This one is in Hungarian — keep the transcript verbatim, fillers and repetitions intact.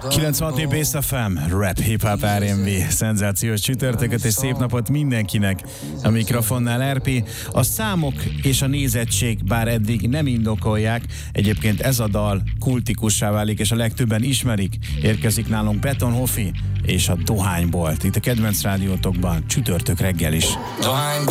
kilencvenhat Base ef em, Rap, Hip Hop, er en bé, szenzációs csütörtököt és szép napot mindenkinek. A mikrofonnál er pé. A számok és a nézettség bár eddig nem indokolják, egyébként ez a dal kultikussá válik, és a legtöbben ismerik. Érkezik nálunk Beton Hofi és a Dohánybolt. Itt a kedvenc rádiótokban csütörtök reggel is. Dohánybolt.